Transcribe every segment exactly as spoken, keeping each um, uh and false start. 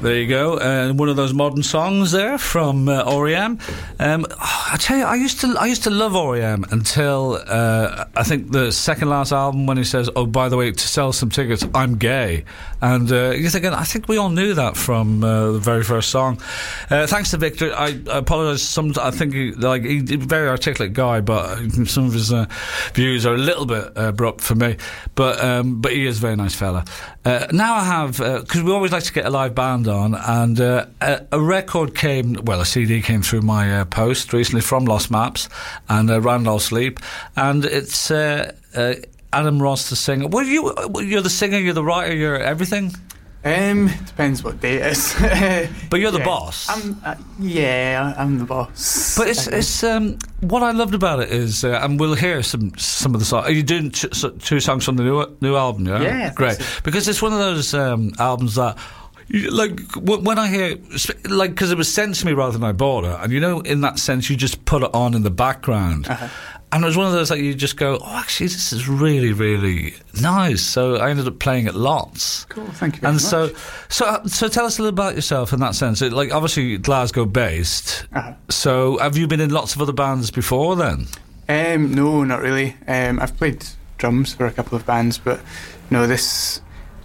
There you go. Uh, one of those modern songs there from uh, R E M. Um, oh, I tell you, I used to I used to love R E M until uh, I think the second last album when he says, "Oh, by the way, to sell some tickets, I'm gay," and uh, you're thinking, I think we all knew that from uh, the very first song. Uh, thanks to Victor. I, I apologise. Some I think he, like he's a very articulate guy, but some of his uh, views are a little bit uh, abrupt for me. But um, but he is a very nice fella. Uh, now I have because uh, we always like to get a live band on, and uh, a, a record came, well, a C D came through my uh, post recently from Lost Maps and uh, Randall Sleep, and it's uh, uh, Adam Ross the singer. Well, you you're the singer, you're the writer, you're everything. Um, depends what day it is. But you're the yeah. boss. I'm, uh, yeah, I'm the boss. But it's it's um, what I loved about it is, uh, and we'll hear some some of the songs. Are you doing t- two songs from the new new album? Yeah, yeah, great. so. Because it's one of those um, albums that. You, like when I hear, like, because it was sent to me rather than I bought it, and you know, in that sense, you just put it on in the background, uh-huh. and it was one of those that you just go, oh, actually, this is really, really nice. So I ended up playing it lots. Cool, thank you very and much. so, so, so, tell us a little about yourself in that sense. It, like, obviously, Glasgow based. Uh-huh. So, have you been in lots of other bands before then? Um, no, not really. Um, I've played drums for a couple of bands, but no, this.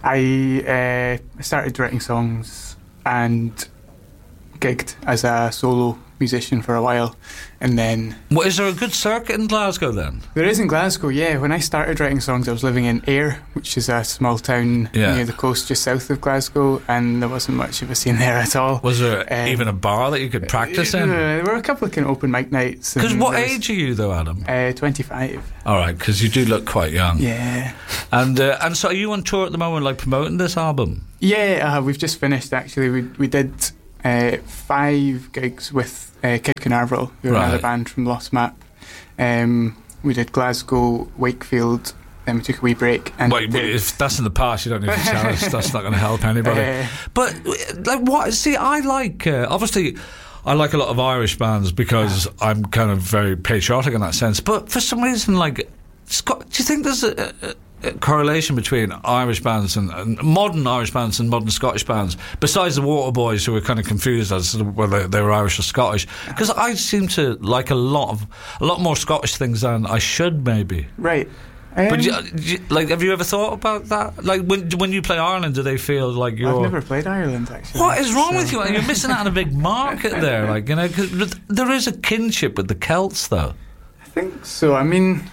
I uh, started writing songs and gigged as a solo musician for a while, and then... Well, is there a good circuit in Glasgow then? There is in Glasgow, yeah. When I started writing songs, I was living in Ayr, which is a small town yeah. near the coast just south of Glasgow, and there wasn't much of a scene there at all. Was there um, even a bar that you could practice in? Uh, there were a couple of kind of open mic nights. Because what age are you though, Adam? Uh, twenty-five. All right, because you do look quite young. Yeah. And uh, and so are you on tour at the moment, like promoting this album? Yeah, uh, we've just finished actually. We we did uh, five gigs with uh, Kid Canaveral, who are right. another band from Lost Map. Um, we did Glasgow, Wakefield, then we took a wee break. And Wait, did... if that's in the past, you don't need to tell us. That's not going to help anybody. Uh, but like, what? See, I like uh, obviously. I like a lot of Irish bands because I'm kind of very patriotic in that sense. But for some reason, like, Scott, do you think there's a, a, a correlation between Irish bands and, and modern Irish bands and modern Scottish bands, besides the Waterboys, who were kind of confused as to whether they were Irish or Scottish? Because I seem to like a lot of a lot more Scottish things than I should, maybe. Right. Um, but you, you, like, have you ever thought about that? Like, when when you play Ireland, do they feel like you're? I've never played Ireland actually. What is wrong so. with you? You're missing out on a big market there. Like, you know, 'cause there is a kinship with the Celts, though. I think so. I mean,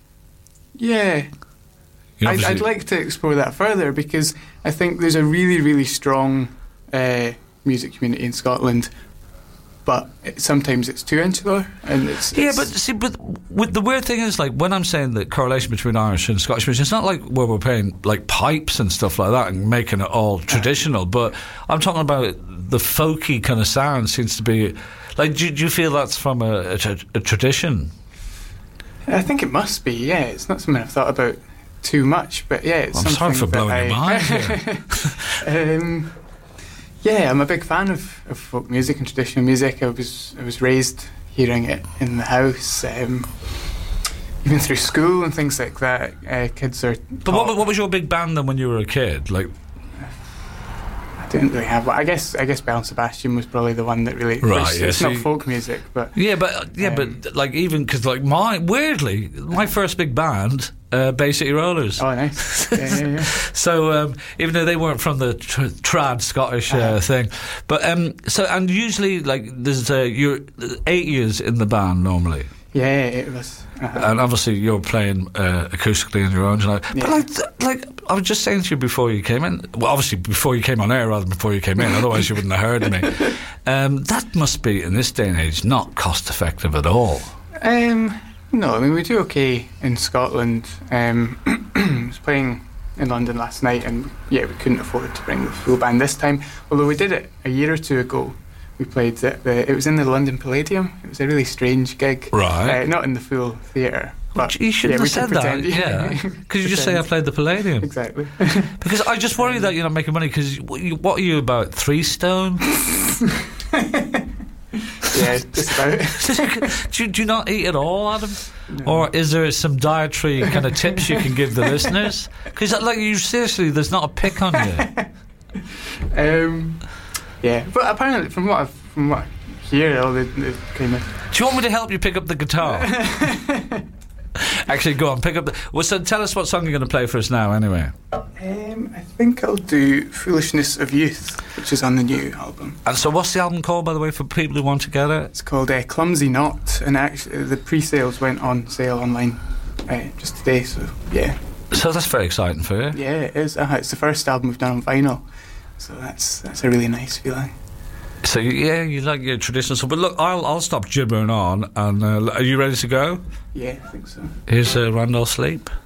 yeah. You know, I'd, I'd like to explore that further because I think there's a really, really strong uh, music community in Scotland. But it, sometimes it's too insular, and it's, it's yeah. But see, but with the weird thing is, like, when I'm saying the correlation between Irish and Scottish music, it's not like where we're playing like pipes and stuff like that and making it all traditional. Uh, but I'm talking about the folky kind of sound seems to be like. Do, do you feel that's from a, a, a tradition? I think it must be. Yeah, it's not something I've thought about too much, but yeah, it's well, I'm something sorry for blowing I, your mind here. um, Yeah, I'm a big fan of, of folk music and traditional music. I was I was raised hearing it in the house, um, even through school and things like that. Uh, kids are. But what, what was your big band then when you were a kid? Like, I didn't really have one. I guess I guess Belle and Sebastian was probably the one that really. Right. It's, yeah, it's so not you, folk music, but yeah, but yeah, um, but like even because like my weirdly my first big band. Uh, Bay City Rollers. Oh, nice. Yeah, yeah, yeah. So um, even though they weren't from the tr- trad Scottish uh, uh-huh. thing, but um, so and usually like there's uh, you're eight years in the band normally. Yeah, it was. Uh-huh. And obviously you're playing uh, acoustically on your own tonight. Yeah. But like, like I was just saying to you before you came in. Well, obviously before you came on air rather than before you came in. Otherwise you wouldn't have heard me. Um, that must be in this day and age not cost effective at all. Um. No, I mean, we do okay in Scotland. Um, I was playing in London last night, and yeah, we couldn't afford to bring the full band this time. Although we did it a year or two ago. We played at the, it was in the London Palladium. It was a really strange gig. Right. Uh, not in the full theatre. But you shouldn't yeah, have said that, yeah. Because you just say I played the Palladium. Exactly. Because I just worry that you're not making money, because what are you, about three stone? Yeah, just about. do, do you not eat at all, Adam? No. Or is there some dietary kind of tips you can give the listeners? Because like you seriously, there's not a pick on you. Um, Yeah, but apparently, from what I've, from what I hear, all the, the kind of. Do you want me to help you pick up the guitar? Actually, go on, pick up the. Well, so tell us what song you're going to play for us now, anyway. Um, I think I'll do "Foolishness of Youth," which is on the new album. And so, what's the album called, by the way, for people who want to get it? It's called uh, "Clumsy Knot," and actually, the pre-sales went on sale online uh, just today. So yeah. So that's very exciting for you. Yeah, it is. Uh, it's the first album we've done on vinyl, so that's that's a really nice feeling. So yeah, you like your traditional stuff. But look, I'll I'll stop gibbering on. And uh, are you ready to go? Yeah, I think so. Here's uh, Randolph Sleep.